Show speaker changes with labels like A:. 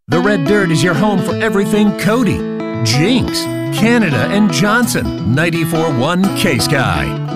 A: The Red Dirt is your home for everything Cody, Jinx, Canada, and Johnson. 94.1 K-Sky.